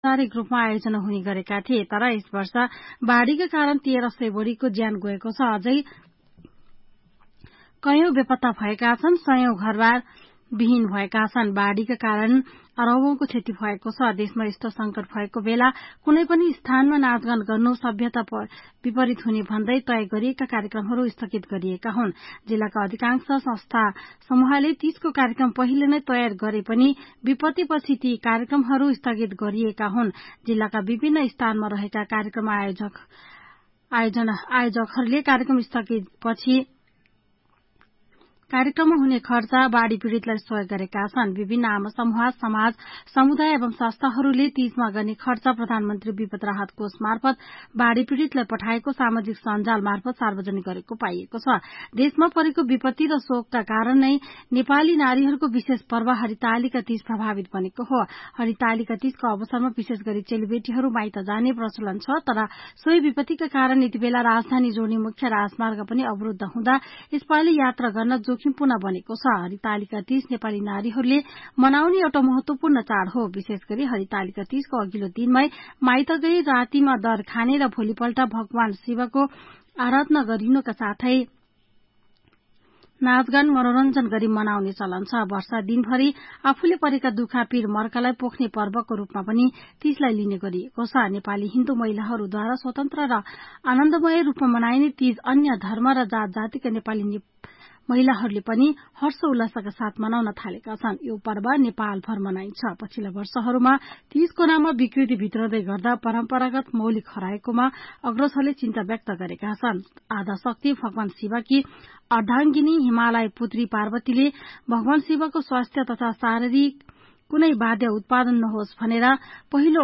औपचारिक रूपमा आयोजना हुने गरेका थिए, तर यस वर्ष बाढ़ीका कारण 1300 बोडीको ज्यान गएको छ। अझै कयौं बेपत्ता भएका छन्, सयौं घरबार विहीन भएका छन्। बाढ़ीका कारण अरबौंको क्षति भएको छ। देशमा यस्तो संकट भएको बेला कुनै पनि स्थानमा नाचगान गर्नु सभ्यता विपरीत हुने भन्दै तय गरिएका कार्यक्रमहरू स्थगित गरिएका हुन्। जिल्लाका अधिकांश संस्था समूहले 30 को कार्यक्रम पहिले नै तयार गरे पनि विपत्तिपछि ती कार्यक्रमहरू स्थगित गरिएका हुन्। जिल्लाका विभिन्न स्थानमा रहेका कार्यक्रम आयोजकहरूले कार्यक्रम स्थगितपछि कार्यक्रममा हुने खर्च बाढ़ी पीड़ितलाई सहयोग गरेका छन्। विभिन्न आम समूह, समाज, समुदाय एवं संस्थाहरूले तीजमा गर्ने खर्च प्रधानमन्त्री विपद राहत कोष मार्फत बाढ़ी पीड़ितलाई पठाएको सामाजिक सञ्जाल मार्फत सार्वजनिक गरेको पाइएको छ। देशमा परेको विपत्ति र शोकका कारण नै नेपाली नारीहरूको विशेष पर्व हरितालिका तीज प्रभावित बनेको हो। हरितालिका तीजको अवसरमा विशेष गरी चेलीबेटीहरू माइत जाने प्रचलन छ, तर सोही विपत्तिका कारण यतिबेला राजधानी जोड्ने मुख्य राजमार्ग पनि अवरुद्ध हुँदा यसपालि यात्रा गर्न जोखिमपूर्ण बनेको छ। हरितालिका तीज नेपाली नारीहरूले मनाउने एउटा महत्वपूर्ण चाड हो। विशेष गरी हरितालिका तीजको अघिल्लो दिनमै माइत गई रातिमा दर खाने र भोलिपल्ट भगवान शिवको आराधना गरिनुका साथै नाचगान मनोरञ्जन गरी मनाउने चलन छ। वर्ष दिनभरि आफूले परेका दुखा पीर मर्कालाई पोख्ने पर्वको रूपमा पनि तीजलाई लिने गरिएको छ। नेपाली हिन्दू महिलाहरूद्वारा स्वतन्त्र र आनन्दमय रूपमा मनाइने तीज अन्य धर्म र जात जातिका नेपाली महिलाहरूले पनि हर्ष उल्लासका साथ मनाउन थालेका छन्। यो पर्व नेपालभर मनाइन्छ। पछिल्ला वर्षहरूमा तीजको नाममा विकृति भित्राउँदै गर्दा परम्परागत मौलिक हराएकोमा अग्रजहरूले चिन्ता व्यक्त गरेका छन्। आधा शक्ति भगवान शिवकी अर्धांगिनी हिमालय पुत्री पार्वतीले भगवान शिवको स्वास्थ्य तथा शारीरिक कुनै बाध्य उत्पादन नहोस् भनेर पहिलो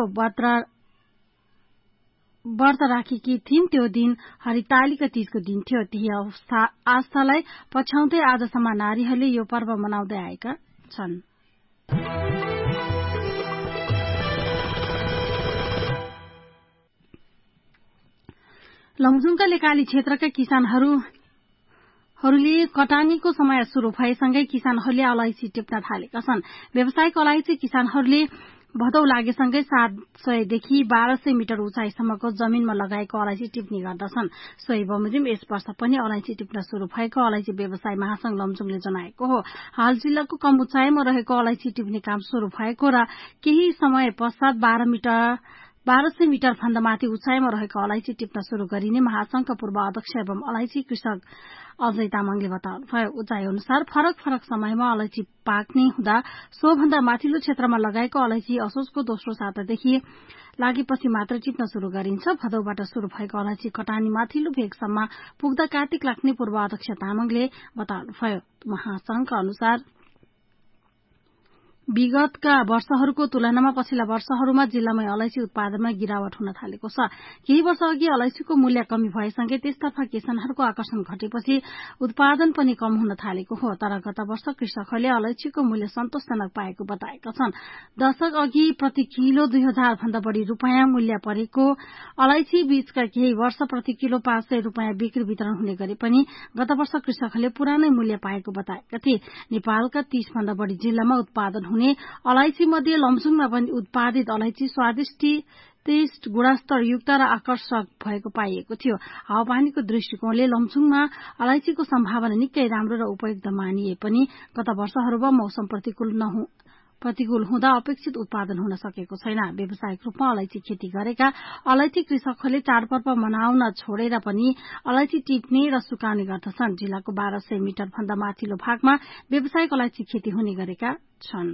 व्रत राखेकी थिइन्। त्यो दिन हरितालिका तीजको दिन थियो। त्यही आस्थालाई पछ्याउँदै आजसम्म नारीहरूले यो पर्व मनाउँदै आएका छन्। लमजुङका लेकाली क्षेत्रका किसानहरूले कटानीको समय शुरू भएसँगै किसानहरूले अलैँची टिप्न थालेका छन्। व्यावसायिक अलैँची किसानहरूले भदौ लागेसँगै 700 देखि 1200 मिटर उचाइसम्मको जमीनमा लगाएको अलैँची टिप्ने गर्दछन्। सोही बमोजिम यस वर्ष पनि अलैँची टिप्न शुरू भएको अलैँची व्यवसाय महासंघ लमजुङले जनाएको हो। हाल जिल्लाको कम उचाइमा रहेको अलैँची टिप्ने काम शुरू भएको र केही समय पश्चात 1200 मिटर भन्दा माथि उचाइमा रहेको अलैँची टिप्न शुरू गरिने महासंघका पूर्व अध्यक्ष एवं अलैँची कृषक अजय तामाङले बताउनुभयो। उचाइ अनुसार फरक फरक समयमा अलैँची पाक्ने हुँदा सोभन्दा माथिल्लो क्षेत्रमा लगाएको अलैँची असोजको दोस्रो सातादेखि लागेपछि मात्र टिप्न शुरू गरिन्छ। भदौबाट शुरू भएको अलैँची कटानी माथिल्लो भेगसम्म पुग्दा कार्तिक लाग्ने पूर्व अध्यक्ष तामाङले बताउनुभयो। महासंघका अनुसार विगतका वर्षहरूको तुलनामा पछिल्ला वर्षहरूमा जिल्लामै अलैँची उत्पादनमा गिरावट हुन थालेको छ। केही वर्ष अघि अलैँचीको मूल्य कमी भएसँगै त्यसतर्फ किसानहरूको आकर्षण घटेपछि उत्पादन पनि कम हुन थालेको हो। तर गत वर्ष कृषकहरूले अलैँचीको मूल्य सन्तोषजनक पाएको बताएका छन्। दशक अघि प्रति किलो 2000 भन्दा बढ़ी रूपियाँ मूल्य परेको अलैँची बीचका केही वर्ष प्रति किलो 500 रूपियाँ बिक्री वितरण हुने गरे पनि गत वर्ष कृषकहरूले पुरानै मूल्य पाएको बताएका थिए। नेपालका 30 भन्दा बढ़ी जिल्लामा उत्पादन अलैँची मध्ये लमजुङमा पनि उत्पादित अलैँची स्वादिष्ट गुणस्तरयुक्त र आकर्षक भएको पाइएको थियो। हावापानीको दृष्टिकोणले लमजुङमा अलैँचीको सम्भावना निकै राम्रो र उपयुक्त मानिए पनि गत वर्षहरूमा मौसम प्रतिकूल हुँदा अपेक्षित उत्पादन हुन सकेको छैन। व्यावसायिक रूपमा अलैँची खेती गरेका अलैँची कृषकहरूले चाडपर्व मनाउन छोडेर पनि अलैँची टिप्ने र सुकाउने गर्दछन्। जिल्लाको 1200 मिटर भन्दा माथिल्लो भागमा व्यावसायिक अलैँची खेती हुने गरेका छन्।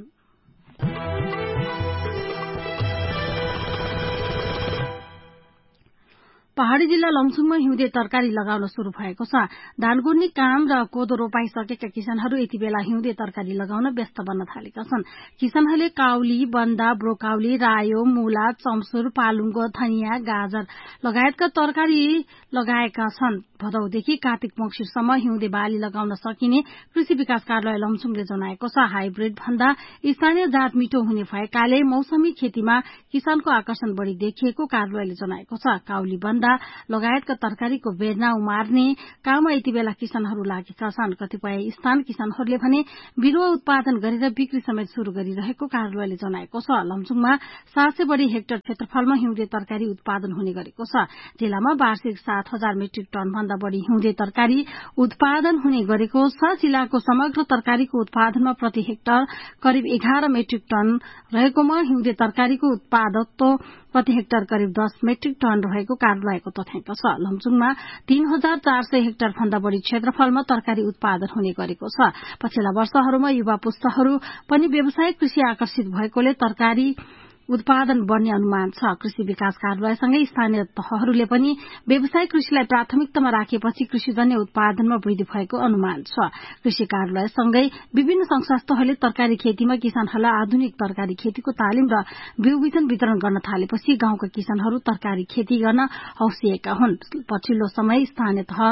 पहाड़ी जिल्ला लमजुङमा हिउँदे तरकारी लगाउन शुरू भएको छ। धान गुड्ने काम र कोदो रोपाइसकेका किसानहरू यति बेला हिउँदे तरकारी लगाउन व्यस्त बन्न थालेका छन्। किसानहरूले काउली, बन्दा, ब्रोकाउली, रायो, मूला, चम्सुर, पालुङ्गो, धनियाँ, गाजर लगायतका तरकारी लगाएका छन्। भदौदेखि कार्तिक मंसिरसम्म हिउँदे बाली लगाउन सकिने कृषि विकास कार्यालय लमजुङले जनाएको छ। हाइब्रिड भन्दा स्थानीय जात मिठो हुने भएकाले मौसमी खेतीमा किसानको आकर्षण बढ़ी देखिएको कार्यालयले जनाएको छ। काउली, बन्दा टन्डा लगायतका तरकारीको बेर्ना उमार्ने काममा यति बेला किसानहरू लागेका छन्। कतिपय स्थान किसानहरूले भने बिरुवा उत्पादन गरेर बिक्री समेत शुरू गरिरहेको कार्यालयले जनाएको छ। लमजुङमा 700 बढी हेक्टर क्षेत्रफलमा हिउँदे तरकारी उत्पादन हुने गरेको छ। जिल्लामा वार्षिक 7,000 मेट्रिक टन भन्दा बढी हिउँदे तरकारी उत्पादन हुने गरेको छ। जिल्लाको समग्र तरकारीको उत्पादनमा प्रति हेक्टर करिब 11 मेट्रिक टन रहेकोमा हिउँदे तरकारीको उत्पादकत्व प्रति हेक्टर करिब 10 मेट्रिक टन रहेको कार्यालयको तथ्याङ्क छ। लमजुङमा 3,400 हेक्टर भन्दा बढ़ी क्षेत्रफलमा तरकारी उत्पादन हुने गरेको छ। पछिल्ला वर्षहरूमा युवा पुस्ताहरू पनि व्यावसायिक कृषि आकर्षित भएकोले तरकारी उत्पादन बढ़ने अनुमान छ। कृषि विकास कार्यालयसँगै स्थानीय तहहरूले पनि व्यावसायिक कृषिलाई प्राथमिकतामा राखेपछि कृषिजन्य उत्पादनमा वृद्धि भएको अनुमान छ। कृषि कार्यालयसँगै विभिन्न संघ संस्थाहरूले तरकारी खेतीमा किसानहरूलाई आधुनिक तरकारी खेतीको तालिम र बिउ बिजन वितरण गर्न थालेपछि गाउँका किसानहरू तरकारी खेती गर्न हौसिएका हुन्। पछिल्लो समय स्थानीय तह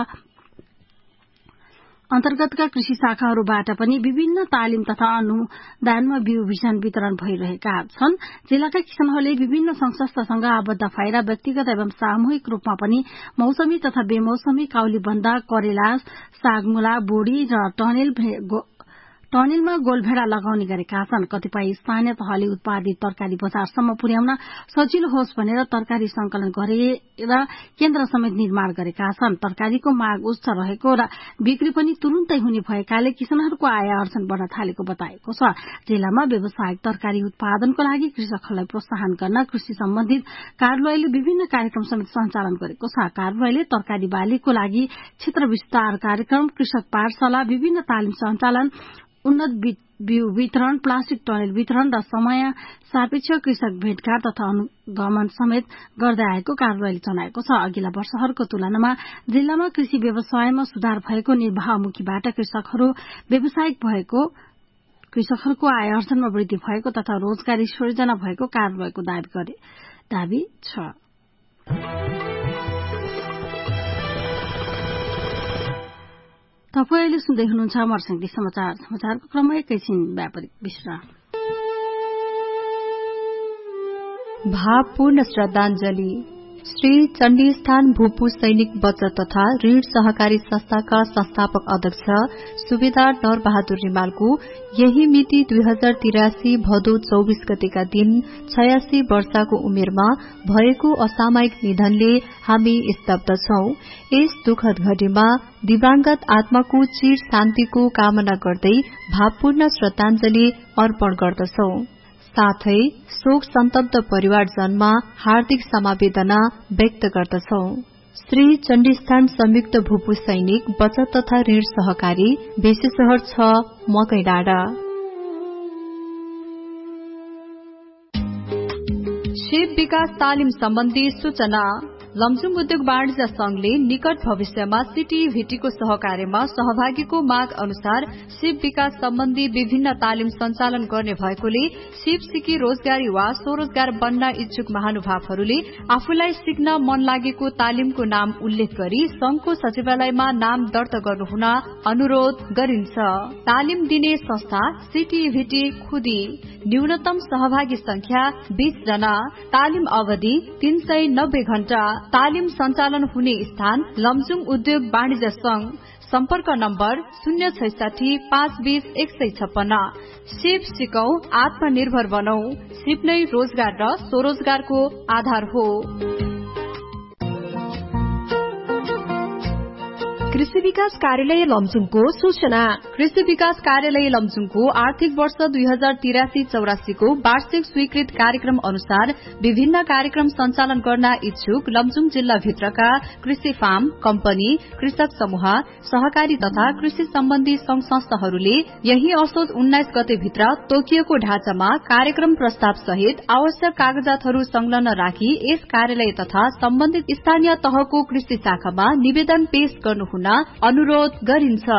अन्तर्गतका कृषि शाखाहरूबाट पनि विभिन्न तालिम तथा अनुदानमा बिउ बिजन वितरण भइरहेका छन्। जिल्लाका किसानहरूले विभिन्न संघ संस्थासँग आबद्ध भएर व्यक्तिगत एवं सामूहिक रूपमा पनि मौसमी तथा बेमौसमी काउलीबन्दा, करेला, सागमुला, बोडी र टनेलमा गोलभेडा लगाउने गरेका छन्। कतिपय स्थानीय तहले उत्पादित तरकारी बजारसम्म पुर्याउन सजिलो होस् भनेर तरकारी संकलन गरेर केन्द्र समेत निर्माण गरेका छन्। तरकारीको माग उच्च रहेको र बिक्री पनि तुरुन्तै हुने भएकाले किसानहरूको आय आर्जन बढ़न थालेको बताएको छ। जिल्लामा व्यावसायिक तरकारी उत्पादनको लागि कृषकहरूलाई प्रोत्साहन गर्न कृषि सम्बन्धित कार्यालयले विभिन्न कार्यक्रम समेत सञ्चालन गरेको छ। कार्यालयले तरकारी बालीको लागि क्षेत्र विस्तार कार्यक्रम, कृषक पाठशाला, विभिन्न तालिम सञ्चालन, उन्नत बिउ वितरण, प्लास्टिक टनेल वितरण र समय सापेक्ष कृषक भेटघाट तथा अनुगमन समेत गर्दै आएको कार्यालयले जनाएको छ। अघिल्ला वर्षहरूको तुलनामा जिल्लामा कृषि व्यवसायमा सुधार भएको, निर्वाहमुखीबाट कृषकहरू व्यावसायिक भएको, कृषकहरूको आय आर्जनमा वृद्धि भएको तथा रोजगारी सृजना भएको कार्यालयको दावी छ। तपाईले सुन्दै हुनुहुन्छ मर्सिङदी समाचार। समाचारको क्रममा एकैछिन व्यापारिक विश्राम। भावपूर्ण श्रद्धाञ्जली। श्री चण्डीस्थान भूपू सैनिक बचत तथा ऋण सहकारी संस्थाका संस्थापक अध्यक्ष सुबेदार नरबहादुर रिमालको यही मिति 2083 भदौ 24 गतेका दिन 86 वर्षको उमेरमा भएको असामयिक निधनले हामी स्तब्ध छौं। यस दुखद घडीमा दिवांगत आत्माको चिर शान्तिको कामना गर्दै भावपूर्ण श्रद्धाञ्जली अर्पण गर्दछौं। साथै शोक सन्तप्त परिवारजनमा हार्दिक समवेदना व्यक्त गर्दछौं। श्री चण्डीस्थान संयुक्त भूपू सैनिक बचत तथा ऋण सहकारी बेसीशहर 6 मकैडाँडा। शिव विकास तालिम सम्बन्धी सूचना। लमजुङ उद्योग वाणिज्य संघले निकट भविष्यमा सिटी भिटीको सहकार्यमा सहभागीको माग अनुसार शिव विकास सम्बन्धी विभिन्न तालिम सञ्चालन गर्ने भएकोले शिव सिकी रोजगारी वा स्वरोजगार बन्न इच्छुक महानुभावहरूले आफूलाई सिक्न मन लागेको तालिमको नाम उल्लेख गरी संघको सचिवालयमा नाम दर्ता गर्नुहुन अनुरोध गरिन्छ। तालिम दिने संस्था सिटी भिटी खुदी। न्यूनतम सहभागी संख्या 20 जना। तालिम अवधि 390 घण्टा। तालिम सञ्चालन हुने स्थान लमजुङ उद्योग वाणिज्य संघ। सम्पर्क नम्बर 066 520 156। सिप सिकौं, आत्मनिर्भर बनौं। सिप नै रोजगार र स्वरोजगारको आधार हो। कृषि विकास कार्यालय लमजुङको सूचना। कृषि विकास कार्यालय लमजुङको आर्थिक वर्ष 2083-84 को वार्षिक स्वीकृत कार्यक्रम अनुसार विभिन्न कार्यक्रम सञ्चालन गर्न इच्छुक लमजुङ जिल्ला भित्रका कृषि फार्म, कम्पनी, कृषक समूह, सहकारी तथा कृषि सम्बन्धी संघ संस्थाहरूले यही असोज 19 गते भित्र तोकिएको ढाँचामा कार्यक्रम प्रस्ताव सहित आवश्यक कागजातहरू संलग्न राखी यस कार्यालय तथा सम्बन्धित स्थानीय तहको कृषि शाखामा निवेदन पेश गर्नुहुन अनुरोध गरिन्छ।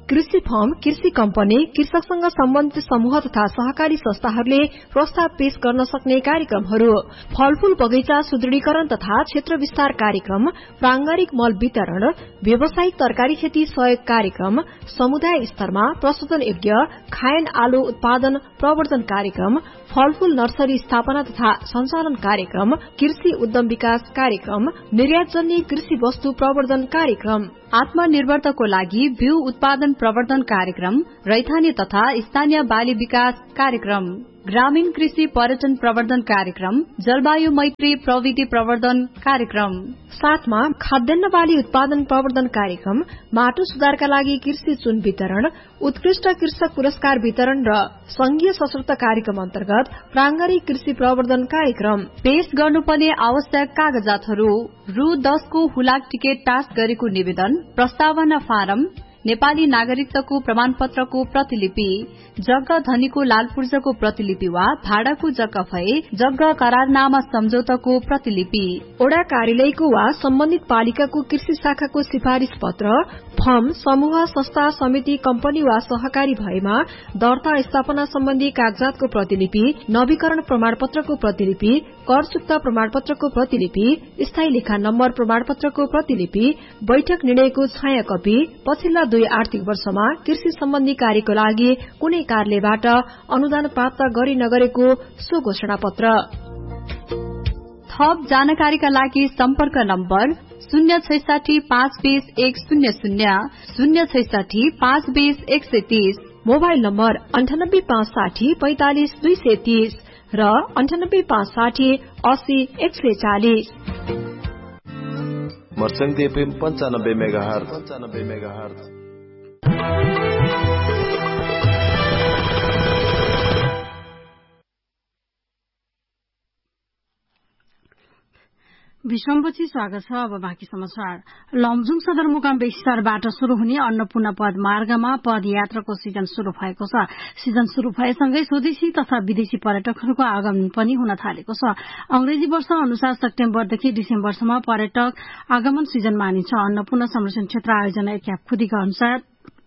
कृषि फर्म, कृषि कम्पनी, कृषकसँग सम्बन्धित समूह तथा सहकारी संस्थाहरूले प्रस्ताव पेश गर्न सक्ने कार्यक्रमहरू, फलफूल बगैंचा सुदृढीकरण तथा क्षेत्र विस्तार कार्यक्रम, प्रांगारिक मल वितरण, व्यावसायिक तरकारी खेती सहयोग कार्यक्रम, समुदाय स्तरमा प्रशोधन योग्य खायन आलु उत्पादन प्रवर्धन कार्यक्रम, फलफूल नर्सरी स्थापना तथा सञ्चालन कार्यक्रम, कृषि उद्यम विकास कार्यक्रम, निर्यातजन्य कृषि वस्तु प्रवर्धन कार्यक्रम, आत्मनिर्भरताको लागि बिउ उत्पादन प्रवर्धन कार्यक्रम, रैथाने तथा स्थानीय बाली विकास कार्यक्रम, ग्रामीण कृषि पर्यटन प्रवर्धन कार्यक्रम, जलवायु मैत्री प्रविधि प्रवर्धन कार्यक्रम, साथमा खाद्यान्न बाली उत्पादन प्रवर्धन कार्यक्रम, माटो सुधारका लागि कृषि चुन वितरण, उत्कृष्ट कृषक पुरस्कार वितरण र संघीय सशक्त कार्यक्रम अन्तर्गत प्रांगारिक कृषि प्रवर्धन कार्यक्रम। पेश गर्नुपर्ने आवश्यक कागजातहरू: रु 10 को हुलाक टिकट टास्क गरेको निवेदन, प्रस्तावना फारम, नेपाली नागरिकताको प्रमाणपत्रको प्रतिलिपि, जग्गा धनीको लालपूर्जाको प्रतिलिपि वा भाडाको जग्गा भए जग्गा करारनामा सम्झौताको प्रतिलिपि, ओडा कार्यालयको वा सम्बन्धित पालिकाको कृषि शाखाको सिफारिश पत्र, फर्म, समूह, संस्था, समिति, कम्पनी वा सहकारी भएमा दर्ता स्थापना सम्बन्धी कागजातको प्रतिलिपि, नवीकरण प्रमाणपत्रको प्रतिलिपि, कर चुक्ता प्रमाणपत्रको प्रतिलिपि, स्थायी लेखा नम्बर प्रमाणपत्रको प्रतिलिपि, बैठक निर्णयको छाया कपी, पछिल्ला 2 आर्थिक वर्षमा कृषि सम्बन्धी कार्यको लागि कुनै कार्यालयबाट अनुदान प्राप्त गरी नगरेको सो घोषणा पत्र। थप जानकारीका लागि सम्पर्क नम्बर 066 520 100, 066 520 130, मोबाइल नम्बर 98 560 45 230 र 98 560 80 140। मर्संग एफएम 95 मेगाहर्ज। विश्रामपछि स्वागत छ। अब बाँकी समाचार। लमजुङ सदरमुकाम बेसीसरबाट शुरू हुने अन्नपूर्ण पद मार्गमा पदयात्राको सिजन शुरू भएको छ। सिजन शुरू भएसँगै स्वदेशी तथा विदेशी पर्यटकहरूको आगमन पनि हुन थालेको छ। अंग्रेजी वर्ष अनुसार सेप्टेम्बरदेखि डिसेम्बरसम्म पर्यटक आगमन सिजन मानिन्छ। अन्नपूर्ण संरक्षण क्षेत्र आयोजना एक्याप खुदीका अनुसार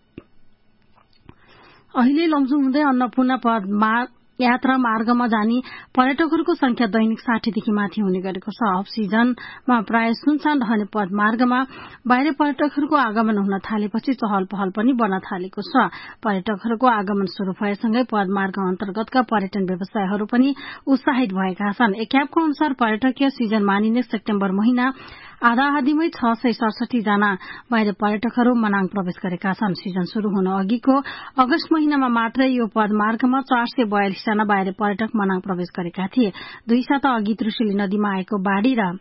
अहिले लमजुङ हुँदै अन्नपूर्ण पद यात्रा मार्गमा जाने पर्यटकहरूको संख्या दैनिक 60 देखि माथि हुने गरेको छ। अफ सिजनमा प्राय सुनसान रहने पद मार्गमा बाहिर पर्यटकहरूको आगमन हुन थालेपछि चहल पहल पनि बन्न थालेको छ। पर्यटकहरूको आगमन शुरू भएसँगै पद मार्ग अन्तर्गतका पर्यटन व्यवसायहरू पनि उत्साहित भएका छन्। एक्यापको अनुसार पर्यटकीय सिजन मानिने सेप्टेम्बर महिना आधा आधीमै 667 जना बाहिर पर्यटकहरू मनाङ प्रवेश गरेका छन्। सिजन शुरू हुन अघिको अगस्त महिनामा मात्रै यो पद मार्गमा 442 जना बाहिर पर्यटक मनाङ प्रवेश गरेका थिए। 2 साता अघि त्रिशुली नदीमा आएको बाढ़ी र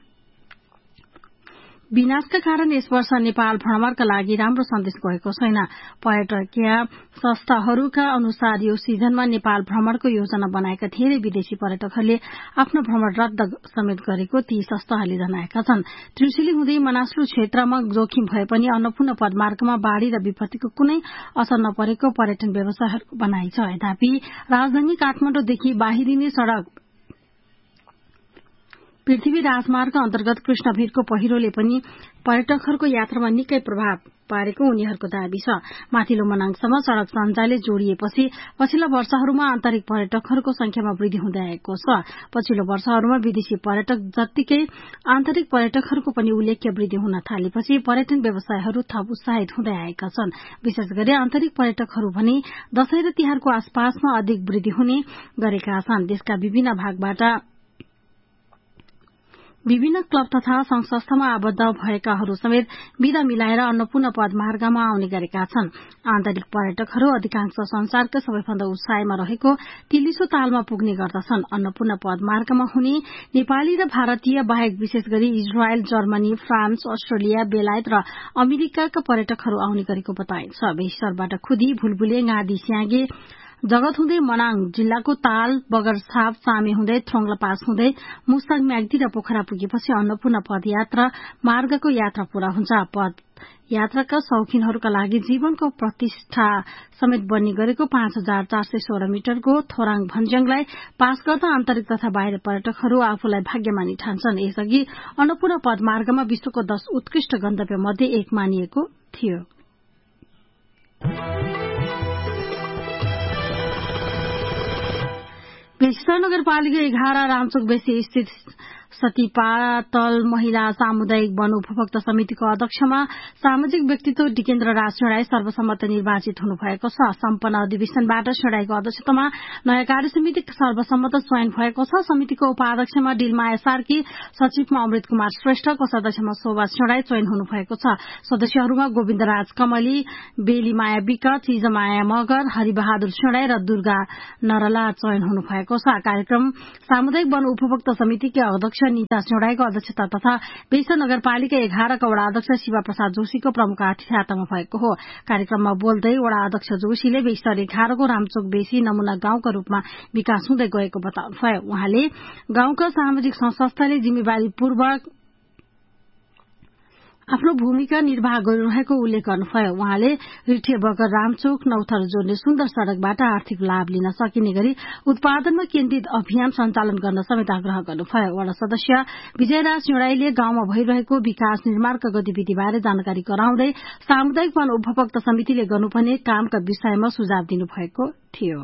विनाशका कारण यस वर्ष नेपाल भ्रमणका लागि राम्रो सन्देश गएको छैन। पर्यटकीय संस्थाहरूका अनुसार यो सिजनमा नेपाल भ्रमणको योजना बनाएका धेरै विदेशी पर्यटकहरूले आफ्नो भ्रमण रद्द समेत गरेको ती संस्थाहरूले जनाएका छन्। त्रिशुली हुँदै मनास्लु क्षेत्रमा जोखिम भए पनि अन्नपूर्ण पदमार्गमा बाढ़ी र विपत्तिको कुनै असर नपरेको पर्यटन व्यवसायहरूको भनाइ छ। यद्यपि राजधानी काठमाडौँदेखि बाहिरिने सड़क पृथ्वी राजमार्ग अन्तर्गत कृष्णभिरको पहिरोले पनि पर्यटकहरूको यात्रामा निकै प्रभाव पारेको उनीहरूको दावी छ। माथिल्लो मनाङसम्म सड़क सञ्जालले जोडिएपछि पछिल्ला वर्षहरूमा आन्तरिक पर्यटकहरूको संख्यामा वृद्धि हुँदै आएको छ। पछिल्लो वर्षहरूमा विदेशी पर्यटक जत्तिकै आन्तरिक पर्यटकहरूको पनि उल्लेख्य वृद्धि हुन थालेपछि पर्यटन व्यवसायहरू थप उत्साहित हुँदै आएका छन्। विशेष गरी आन्तरिक पर्यटकहरू भने दशैं र तिहारको आसपासमा अधिक वृद्धि हुने गरेका छन्। देशका विभिन्न भागबाट विभिन्न क्लब तथा संघ संस्थामा आबद्ध भएकाहरू समेत विदा मिलाएर अन्नपूर्ण पदमार्गमा आउने गरेका छन्। आन्तरिक पर्यटकहरू अधिकांश संसारका सबैभन्दा उत्साहमा रहेको तिलिसो तालमा पुग्ने गर्दछन्। अन्नपूर्ण पदमार्गमा हुने नेपाली र भारतीय बाहेक विशेष गरी इजरायल, जर्मनी, फ्रान्स, अस्ट्रेलिया, बेलायत र अमेरिकाका पर्यटकहरू आउने गरेको बताइन्छ। बेसीसरबाट खुदी, भुलभुले, गादी, स्याङ्गे जगत हुँदै मनाङ जिल्लाको ताल, बगरछाप, सामे हुँदै थ्रोङ्ला पास हुँदै मुस्ताङ, म्याग्दी र पोखरा पुगेपछि अन्नपूर्ण पदयात्रा मार्गको यात्रा पूरा हुन्छ। पद यात्राका शौखिनहरूका लागि जीवनको प्रतिष्ठा समेत बन्ने गरेको 5416 मिटरको थोराङ भन्ज्याङलाई पास गर्दा आन्तरिक तथा बाहिर पर्यटकहरू आफूलाई भाग्यमानी ठान्छन्। यसअघि अन्नपूर्ण पदमार्गमा विश्वको 10 उत्कृष्ट गन्तव्य मध्ये एक मानिएको थियो। बेसीसर नगरपालिका 11 रामचोक बेसी स्थित सतीपातल महिला सामुदायिक वन उपभोक्ता समितिको अध्यक्षमा सामाजिक व्यक्तित्व डिकेन्द्र राज सेडाई सर्वसम्मत निर्वाचित हुनुभएको छ। सम्पन्न अधिवेशनबाट सेडाईको अध्यक्षतामा नयाँ कार्य समिति सर्वसम्मत चयन भएको छ। समितिको उपाध्यक्षमा डिलमाया सार्की, सचिवमा अमृत कुमार श्रेष्ठ, कोषाध्यक्षमा शोभा सेडाई चयन हुनुभएको छ। सदस्यहरूमा गोविन्दराज कमली, बेलीमाया विक, चिजमाया मगर, हरिबहादुर सेडाई र दुर्गा नरला चयन हुनुभएको छ। कार्यक्रम सामुदायिक वन उपभोक्ता समितिकी अध्यक्ष नीता सेडाईको अध्यक्षता तथा बेसीसर नगरपालिका 11 का वडा अध्यक्ष शिवा प्रसाद जोशीको प्रमुख आतिथ्यतामा भएको हो। कार्यक्रममा बोल्दै वडा अध्यक्ष जोशीले बेसीसर 11 को रामचोक बेसी नमूना गाउँका रूपमा विकास हुँदै गएको बताउनुभयो। उहाँले गाउँका सामाजिक संस्थाले जिम्मेवारीपूर्वक आफ्नो भूमिका निर्वाह गरिरहेको उल्लेख गर्नुभयो। उहाँले रिठे बगर रामचोक नौथर जोड्ने सुन्दर सड़कबाट आर्थिक लाभ लिन सकिने गरी उत्पादनमा केन्द्रित अभियान सञ्चालन गर्न समेत आग्रह गर्नुभयो। वडा सदस्य विजयराज सेडाईले गाउँमा भइरहेको विकास निर्माणका गतिविधिबारे जानकारी गराउँदै सामुदायिक वन उपभोक्ता समितिले गर्नुपर्ने कामका विषयमा सुझाव दिनुभएको थियो।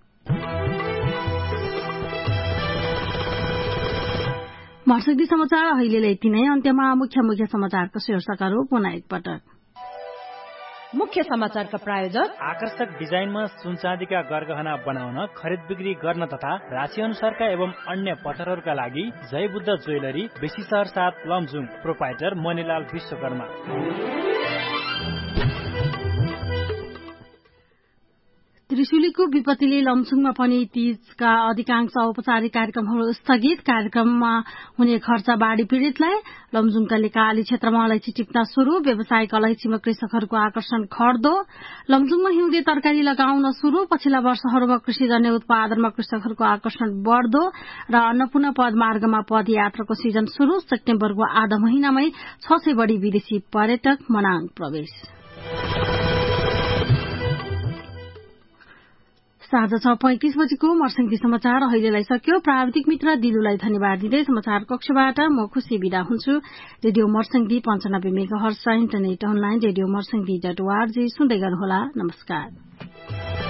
मर्सदी समाचार अहिलेलाई यति नै। अन्त्यमा मुख्य समाचारको शीर्षकहरू पुनः एकपटक। मुख्य समाचारका प्रायोजक आकर्षक डिजाइनमा सुनचाँदीका गरगहना बनाउन, खरिद बिक्री गर्न तथा राशि अनुसारका एवं अन्य पत्थरहरूका लागि जय बुद्ध ज्वेलरी, बेसीसर 7 लमजुङ, प्रोपाइटर मणिलाल विश्वकर्मा। त्रिशुलीको विपत्तिले लमजुङमा पनि तीजका अधिकांश औपचारिक कार्यक्रमहरू स्थगित। कार्यक्रममा हुने खर्च बाढ़ी पीड़ितलाई। लमजुङका लेकाली क्षेत्रमा अलैँची टिप्न शुरू। व्यावसायिक अलैँचीमा कृषकहरूको आकर्षण खड्दो। लमजुङमा हिउँदे तरकारी लगाउन शुरू। पछिल्ला वर्षहरूमा कृषिजन्य उत्पादनमा कृषकहरूको आकर्षण बढ़दो र अन्नपूर्ण पदमार्गमा पदयात्राको सिजन शुरू। सेप्टेम्बरको आधा महिनामै 600 बढ़ी विदेशी पर्यटक मनाङ प्रवेश। साँझ 6:35 बजेको मर्सिङदी समाचार अहिलेलाई सक्यो। प्राविधिक मित्र दिलुलाई धन्यवाद दिँदै समाचार कक्षबाट म खुशी बिदा हुन्छु। रेडियो मर्सिङदी 95 मेगाहर्ज र इन्टरनेट अनलाइन रेडियो मर्सिङदी.org सुन्दै गर्नुहोला। नमस्कार।